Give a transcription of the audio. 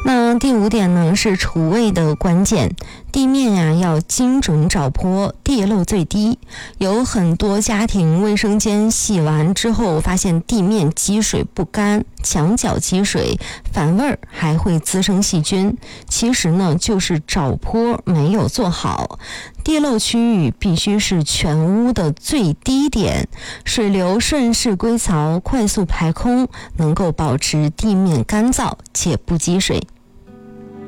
那第5点呢是除味的关键，地面要精准找坡，地漏最低。有很多家庭卫生间洗完之后发现地面积水不干，墙角积水，反味儿，还会滋生细菌。其实呢就是找坡没有做好。地漏区域必须是全屋的最低点，水流顺势归槽，快速排空，能够保持地面干燥且不积水。